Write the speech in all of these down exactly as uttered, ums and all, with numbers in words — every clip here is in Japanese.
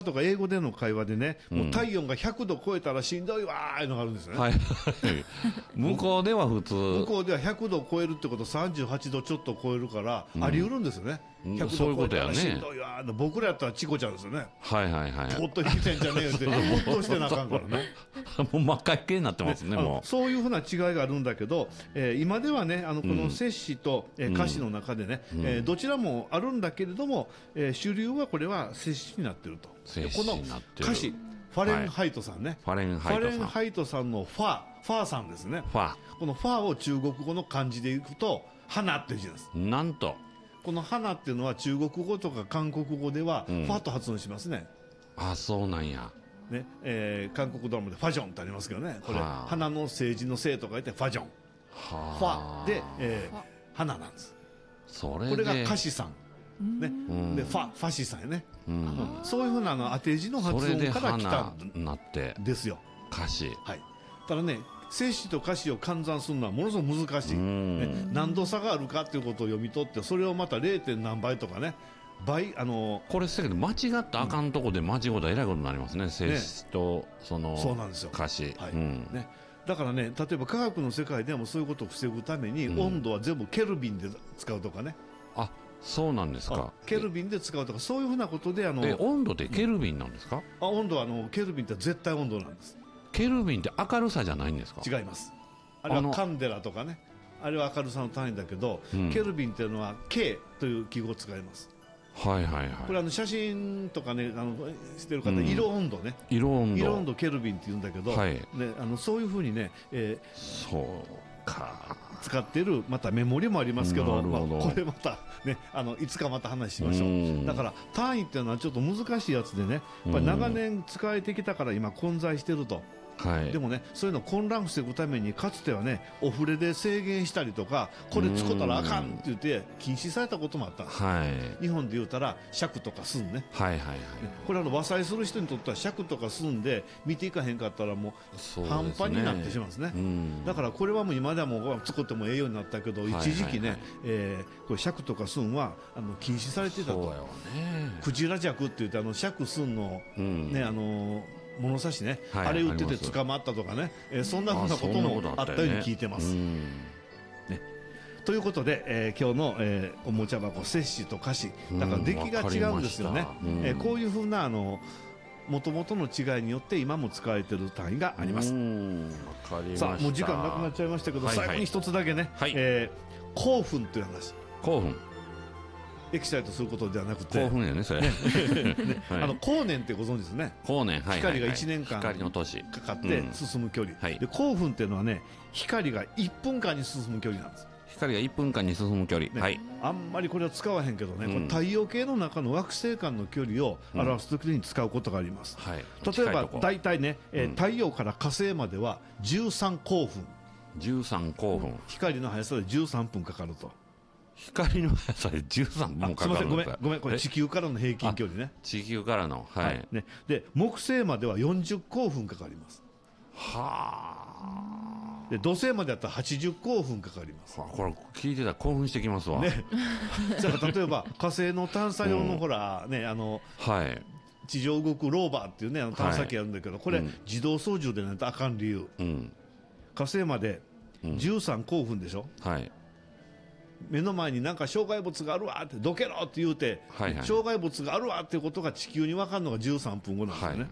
とか英語での会話でね、うん、もう体温がひゃくど超えたらしんどいわーいうのがあるんですよね、はい、 向こうでは普通向こうではひゃくど超えるってことさんじゅうはちどちょっと超えるから、うん、あり得るんね、ひゃくど超えたらしんどいわー、ね、僕らやったらチコちゃんですよね、 はいはいはい、 ほっと引きてんじゃねえよってほっとしてなあかんからねもう真っ赤っけになってますね、 ね、 もうそういうふうな違いがあるんだけど、えー、今ではねあのこの摂氏と、うん、えー、歌詞の中でね、うん、えー、どちらもあるんだけれども、えー、主流はこれは摂氏になっていると。この歌詞ファレンハイトさんね、 はい、ファレンハイトさんのファファーさんですね。 ファこのファーを中国語の漢字でいくと花っていう字です。 なんとこの花っていうのは中国語とか韓国語ではファと発音しますね、 うん、あ、そうなんやね、えー、韓国ドラマでファジョンってありますけどね、これ花の政治のせいとか言ってファジョン、ファで、えー、花なんです。 それでこれが歌詞さんね、うん、でファファシさんやね、うんうん、そういうふうなの当て字の発音から来たんですよ歌詞、 はい、ただね摂氏と歌詞を換算するのはものすごく難しい、ね、何度差があるかということを読み取ってそれをまた ゼロ. 点何倍とかね倍、あのー、 これせやけど間違ったらあかんとこで間違ったらえらいことになりますね、摂氏とその歌詞、 はい、うん、ね、だからね例えば科学の世界でもそういうことを防ぐために、うん、温度は全部ケルビンで使うとかね、 あ、そうなんですか。 ケルビンで使うとかそういうふうなことであのえ温度ってケルビンなんですか、 うん、あ温度はあのケルビンって絶対温度なんです。 ケルビンって明るさじゃないんですか。 違います。あれはカンデラとかね、あれは明るさの単位だけど、うん、ケルビンっていうのは K という記号を使います。 はいはいはい。 これあの写真とかねあのしてる方、うん、色温度ね、 色温度色温度ケルビンって言うんだけど、はい、ね、あのそういうふうにね、えー、そうか使っているまたメモリもありますけど、まあ、これまたねあのいつかまた話しましょう。うだから単位っていうのはちょっと難しいやつでね、やっぱり長年使えてきたから今混在してると。はい、でもねそういうのを混乱防ぐためにかつてはねお触れで制限したりとかこれ使ったらあかんって言って禁止されたこともあったんです、はい、日本で言うたら尺とか寸ね、はいはいはい、これは和裁する人にとっては尺とか寸で見ていかへんかったらもう半端になってしまうんですね。だからこれはもう今ではもう使ってもええようになったけど一時期ね、はいはいはい、えー、これ尺とか寸はあの禁止されてたと。そうよね、クジラ尺って言ってあの尺寸の、うん、ねあの物差しね、はい、あれ売ってて捕まったとかね、えー、そんなふうなこともあったように聞いてます。ね、ということで、えー、今日の、えー、おもちゃ箱摂氏と歌詞だから出来が違うんですよね。えー、こういうふうなあの元々の違いによって今も使われている単位があります。さあもう時間なくなっちゃいましたけど、はいはい、最後に一つだけね、はい、えー、興奮という話。興奮エキサイトすることではなくて興奮やねそれねね、はい、あの光年ってご存知ですね。 光年、はいはいはい、 光がいちねんかん光の年かかって進む距離、うん、はい、で興奮っていうのはね光がいっぷんかんに進む距離なんです。 光がいっぷんかんに進む距離、ね、はい、 あんまりこれは使わへんけどね、うん、これ太陽系の中の惑星間の距離を表すときに使うことがあります、うん、はい、例えば大体ね、えー、太陽から火星まではじゅうさんこうふんじゅうさんこうふん光の速さでじゅうさんぷんかかると。 光の速さでじゅうさんぷんかかる。 すみません、ごめんごめん、これ地球からの平均距離ね。 地球からの、はい、はい、ね、 で木星まではよんじゅっこうふんかかります。はあ。で土星までだったらはちじゅっこうふんかかります。 はあ、これ聞いてたら興奮してきますわ。ね。 だから例えば火星の探査用のほら、うん、ねあの、はい、地上動くローバーっていうねあの探査機あるんだけど、はい、これ、うん、自動操縦でないとあかん理由。うん、火星までじゅうさんこうふんでしょ。うん、はい。目の前になんか障害物があるわってどけろって言うて、はいはい、障害物があるわっていうことが地球に分かるのがじゅうさんぷんごなんですよね。はい、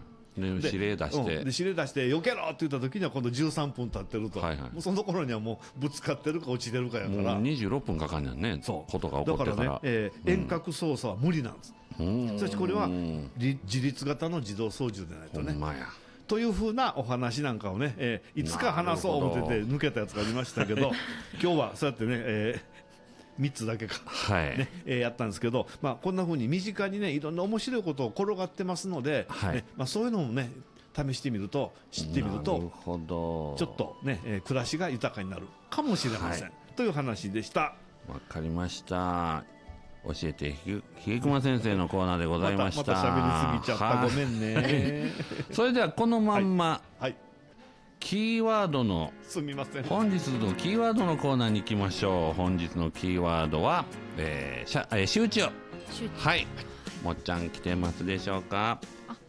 で指令出して、 うん、で指令出して避けろって言った時には今度じゅうさんぷん経ってると、はいはい、もうその頃にはもうぶつかってるか落ちてるかやからもうにじゅうろっぷんかかんねんね。そうことが起こってからだからね、えー、遠隔操作は無理なんです。そしてこれは自律型の自動操縦でないとね。ほんまやというふうなお話なんかをね、えー、いつか話そう思ってて抜けたやつがありましたけど今日はそうやってね、えーみっつだけか、はい、ねえー、やったんですけど、まあ、こんなふうに身近にねいろんな面白いことを転がってますので、はい、ね、まあ、そういうのもね試してみると知ってみるとなるほどちょっとね、えー、暮らしが豊かになるかもしれません、はい、という話でした。 わかりました。教えてひげくま先生のコーナーでございました。 また喋りすぎちゃった、ごめんねそれではこのまんま、はいはい、キーワードのすみません本日のキーワードのコーナーに行きましょう。本日のキーワードは、えーしゃえー、集中。はい、もっちゃん来てますでしょうか。